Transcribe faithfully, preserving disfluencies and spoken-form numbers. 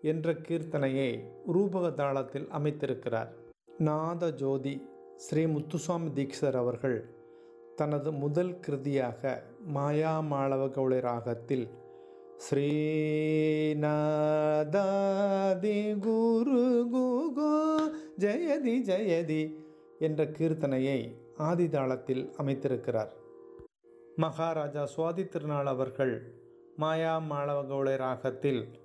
என்ற கீர்த்தனையை ரூபக தாளத்தில் அமைத்திருக்கிறார். நாத ஜோதி ஸ்ரீ முத்துசுவாமி தீக்ஷிதர் அவர்கள் தனது முதல் கிருதியாக மாயா மாளவ கௌளை ராகத்தில் ஸ்ரீநாதாதி குரு குகோ ஜெயதி ஜெயதி என்ற கீர்த்தனையை ஆதி தாளத்தில் அமைத்திருக்கிறார். மகாராஜா சுவாதி திருநாள் அவர்கள் மாயா மாளவ கௌளை ராகத்தில்